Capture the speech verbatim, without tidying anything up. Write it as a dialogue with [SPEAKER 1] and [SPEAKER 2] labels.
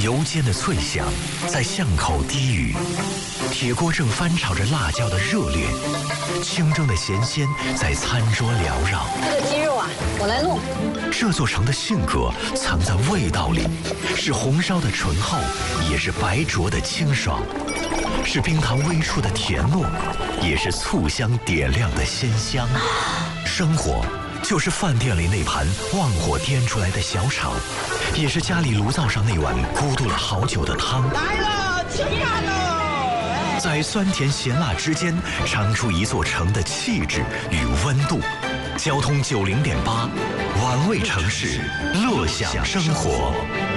[SPEAKER 1] 油煎的脆香在巷口低语，铁锅正翻炒着辣椒的热烈，清蒸的咸鲜在餐桌缭绕。
[SPEAKER 2] 这个鸡肉啊，我来弄。
[SPEAKER 1] 这座城的性格藏在味道里，是红烧的醇厚，也是白灼的清爽，是冰糖微出的甜糯，也是醋香点亮的鲜香。生活就是饭店里那盘旺火颠出来的小炒，也是家里炉灶上那碗咕嘟了好久的汤。
[SPEAKER 3] 来了，起来了！
[SPEAKER 1] 在酸甜咸辣之间，尝出一座城的气质与温度。交通九零点八，玩味城市，乐享生活。